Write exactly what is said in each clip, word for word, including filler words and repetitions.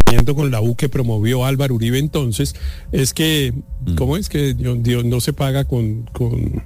con la U que promovió Álvaro Uribe entonces, es que, ¿cómo es que Dios, Dios no se paga con, con,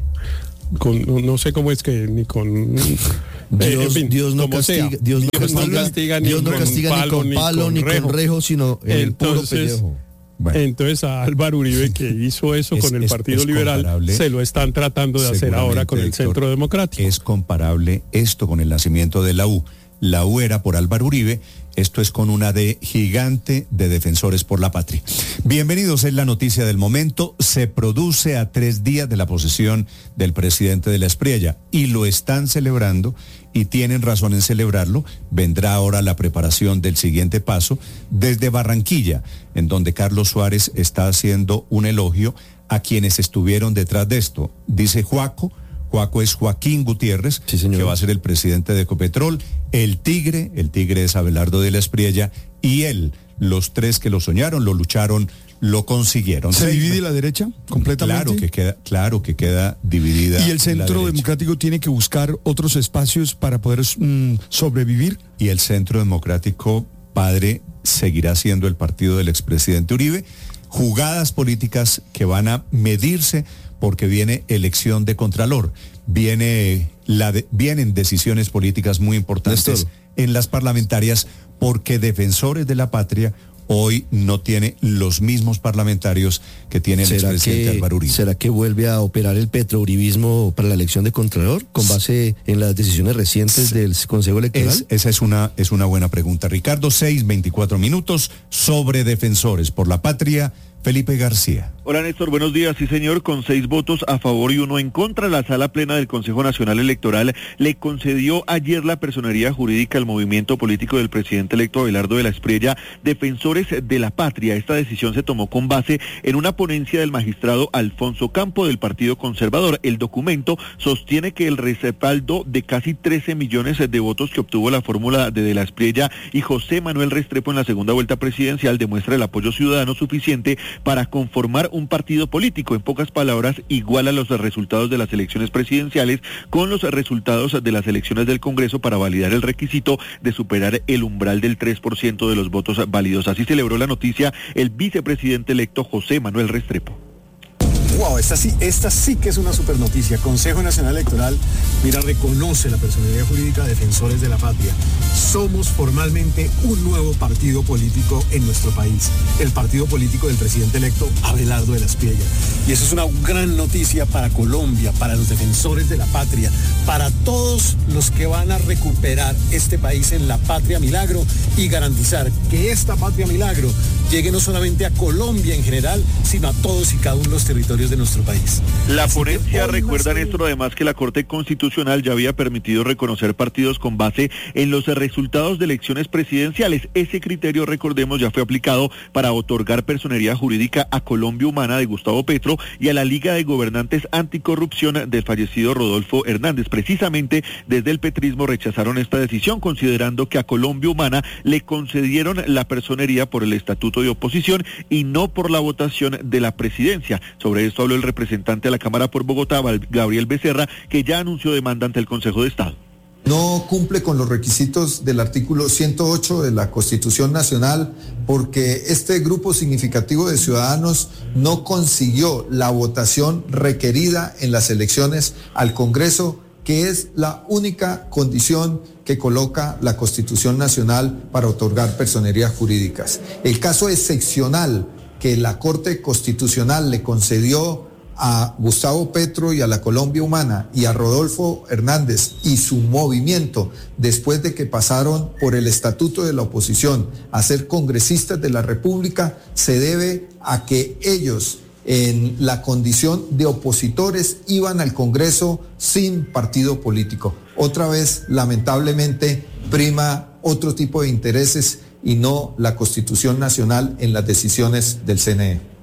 con no, no sé cómo es que ni con Dios, eh, en fin, Dios no castiga, Dios no Dios castiga, no castiga ni, Dios no con castiga palo, ni con palo ni con rejo, ni con rejo sino en el puro pellejo. Bueno. Entonces a Álvaro Uribe, que hizo eso es, con el Partido es, es Liberal, se lo están tratando de hacer ahora con el Héctor, Centro Democrático. Es comparable esto con el nacimiento de la U. La U era por Álvaro Uribe, esto es con una D gigante de Defensores por la Patria. Bienvenidos, es la noticia del momento. Se produce a tres días de la posesión del presidente de la Espriella y lo están celebrando y tienen razón en celebrarlo. Vendrá ahora la preparación del siguiente paso desde Barranquilla, en donde Carlos Suárez está haciendo un elogio a quienes estuvieron detrás de esto. Dice Juaco, Juaco es Joaquín Gutiérrez, sí, que va a ser el presidente de Ecopetrol, el Tigre, el Tigre es Abelardo de la Espriella, y él, los tres que lo soñaron, lo lucharon, lo consiguieron. ¿Se divide la derecha completamente? Claro que queda, claro que queda dividida. ¿Y el Centro Democrático tiene que buscar otros espacios para poder mm, sobrevivir? Y el Centro Democrático, padre, seguirá siendo el partido del expresidente Uribe. Jugadas políticas que van a medirse porque viene elección de Contralor, viene la de, vienen decisiones políticas muy importantes en las parlamentarias, porque Defensores de la Patria hoy no tiene los mismos parlamentarios que tiene el expresidente Álvaro Uribe. ¿Será que vuelve a operar el petrouribismo para la elección de Contralor con base en las decisiones recientes sí. del Consejo Electoral? Es, esa es una, es una buena pregunta, Ricardo. seis, veinticuatro minutos sobre Defensores por la Patria. Felipe García. Hola Néstor, buenos días. Sí señor, con seis votos a favor y uno en contra, la Sala Plena del Consejo Nacional Electoral le concedió ayer la personería jurídica al movimiento político del presidente electo Abelardo de la Espriella, Defensores de la Patria. Esta decisión se tomó con base en una ponencia del magistrado Alfonso Campo del Partido Conservador. El documento sostiene que el respaldo de casi trece millones de votos que obtuvo la fórmula de De la Espriella y José Manuel Restrepo en la segunda vuelta presidencial demuestra el apoyo ciudadano suficiente para conformar un partido político, en pocas palabras, igual a los resultados de las elecciones presidenciales con los resultados de las elecciones del Congreso para validar el requisito de superar el umbral del tres por ciento de los votos válidos. Así celebró la noticia el vicepresidente electo José Manuel Restrepo. Wow, esta sí, esta sí que es una super noticia. Consejo Nacional Electoral, mira, reconoce la personalidad jurídica de Defensores de la Patria. Somos formalmente un nuevo partido político en nuestro país, el partido político del presidente electo Abelardo de la Espriella. Y eso es una gran noticia para Colombia, para los defensores de la patria, para todos los que van a recuperar este país en la patria milagro y garantizar que esta patria milagro llegue no solamente a Colombia en general, sino a todos y cada uno de los territorios de nuestro país. La ponencia recuerda, Néstor, además que la Corte Constitucional ya había permitido reconocer partidos con base en los resultados de elecciones presidenciales. Ese criterio, recordemos, ya fue aplicado para otorgar personería jurídica a Colombia Humana de Gustavo Petro y a la Liga de Gobernantes Anticorrupción del fallecido Rodolfo Hernández. Precisamente desde el petrismo rechazaron esta decisión, considerando que a Colombia Humana le concedieron la personería por el estatuto de oposición y no por la votación de la presidencia. Sobre esto habló el representante de la Cámara por Bogotá, Gabriel Becerra, que ya anunció demanda ante el Consejo de Estado. No cumple con los requisitos del artículo ciento ocho de la Constitución Nacional porque este grupo significativo de ciudadanos no consiguió la votación requerida en las elecciones al Congreso, que es la única condición que coloca la Constitución Nacional para otorgar personerías jurídicas. El caso excepcional que la Corte Constitucional le concedió a Gustavo Petro y a la Colombia Humana y a Rodolfo Hernández y su movimiento, después de que pasaron por el estatuto de la oposición a ser congresistas de la República, se debe a que ellos, en la condición de opositores, iban al Congreso sin partido político. Otra vez, lamentablemente, prima otro tipo de intereses y no la Constitución Nacional en las decisiones del C N E.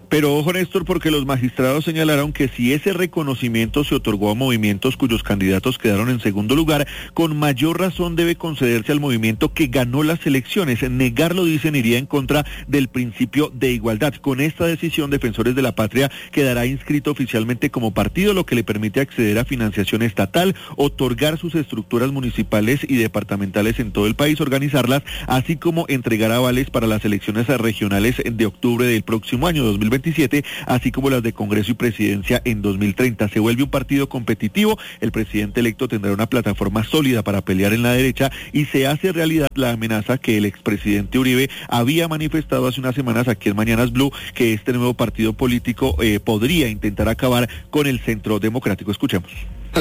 Pero ojo, Néstor, porque los magistrados señalaron que si ese reconocimiento se otorgó a movimientos cuyos candidatos quedaron en segundo lugar, con mayor razón debe concederse al movimiento que ganó las elecciones. Negarlo, dicen, iría en contra del principio de igualdad. Con esta decisión, Defensores de la Patria quedará inscrito oficialmente como partido, lo que le permite acceder a financiación estatal, otorgar sus estructuras municipales y departamentales en todo el país, organizarlas, así como entregar avales para las elecciones regionales de octubre del próximo año, dos mil veintisiete, así como las de Congreso y Presidencia en dos mil treinta. Se vuelve un partido competitivo, el presidente electo tendrá una plataforma sólida para pelear en la derecha y se hace realidad la amenaza que el expresidente Uribe había manifestado hace unas semanas aquí en Mañanas Blue, que este nuevo partido político eh, podría intentar acabar con el Centro Democrático. Escuchemos.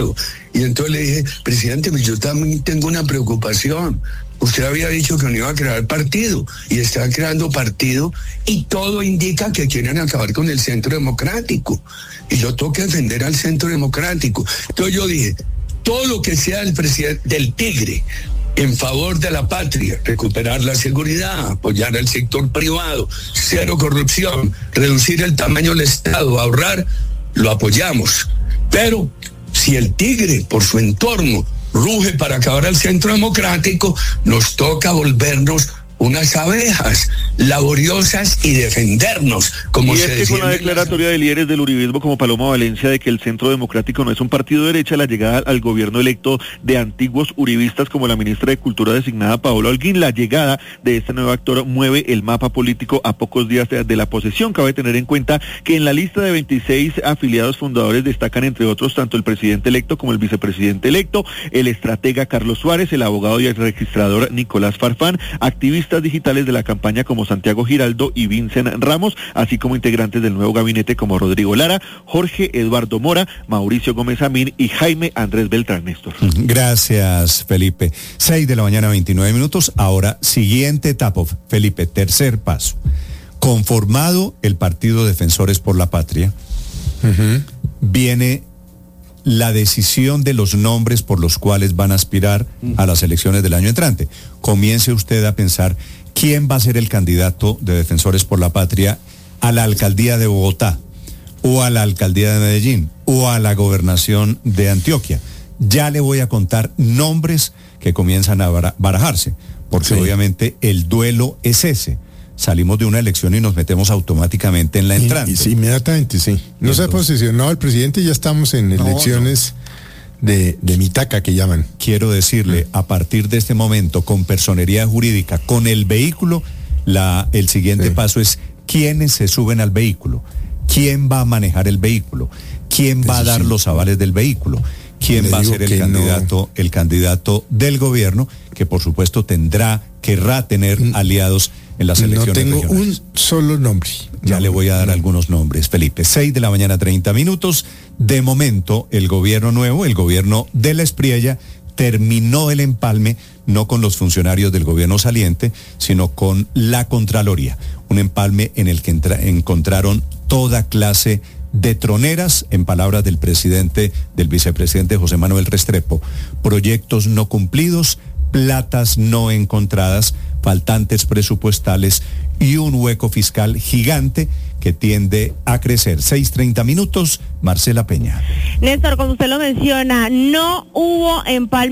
Y entonces le dije, presidente, pues yo también tengo una preocupación. Usted había dicho que no iba a crear partido y está creando partido y todo indica que quieren acabar con el Centro Democrático. Y yo tengo que defender al Centro Democrático. Entonces yo dije, todo lo que sea del presidente, del tigre, en favor de la patria, recuperar la seguridad, apoyar al sector privado, cero corrupción, reducir el tamaño del Estado, ahorrar, lo apoyamos. Pero si el tigre, por su entorno, ruge para acabar al Centro Democrático, nos toca volvernos unas abejas laboriosas y defendernos, como y se es que decía. con la declaratoria de líderes del uribismo como Paloma Valencia de que el Centro Democrático no es un partido de derecha, la llegada al gobierno electo de antiguos uribistas como la ministra de Cultura designada Paola Holguín, la llegada de este nuevo actor mueve el mapa político a pocos días de, de la posesión. Cabe tener en cuenta que en la lista de veintiséis afiliados fundadores destacan entre otros tanto el presidente electo como el vicepresidente electo, el estratega Carlos Suárez, el abogado y el registrador Nicolás Farfán, activistas digitales de la campaña como Santiago Giraldo y Vincent Ramos, así como integrantes del nuevo gabinete como Rodrigo Lara, Jorge Eduardo Mora, Mauricio Gómez Amín y Jaime Andrés Beltrán. Néstor. Gracias, Felipe. seis de la mañana, veintinueve minutos. Ahora, siguiente etapa, Felipe, tercer paso. Conformado el Partido Defensores por la Patria, uh-huh. viene la decisión de los nombres por los cuales van a aspirar a las elecciones del año entrante. Comience usted a pensar quién va a ser el candidato de Defensores por la Patria a la alcaldía de Bogotá, o a la alcaldía de Medellín, o a la gobernación de Antioquia. Ya le voy a contar nombres que comienzan a barajarse, porque sí. obviamente el duelo es ese. Salimos de una elección y nos metemos automáticamente en la entrante. Sí, inmediatamente, sí. No se ha posicionado el presidente y ya estamos en no, elecciones no. de, de mitaca que llaman. Quiero decirle, a partir de este momento, con personería jurídica, con el vehículo, la, el siguiente sí. paso es quiénes se suben al vehículo, quién va a manejar el vehículo, quién Eso va a dar sí. los avales del vehículo, quién Le va a ser el candidato, no. el candidato del gobierno, que por supuesto tendrá, querrá tener mm. aliados en las elecciones No tengo regionales. un solo nombre. Ya no, le voy a dar no. algunos nombres, Felipe. seis de la mañana, treinta minutos. De momento, el gobierno nuevo, el gobierno de la Espriella, terminó el empalme no con los funcionarios del gobierno saliente, sino con la Contraloría. Un empalme en el que entra- encontraron toda clase de troneras, en palabras del presidente, del vicepresidente José Manuel Restrepo, proyectos no cumplidos, platas no encontradas, faltantes presupuestales y un hueco fiscal gigante que tiende a crecer. seis treinta minutos, Marcela Peña. Néstor, como usted lo menciona, no hubo empalme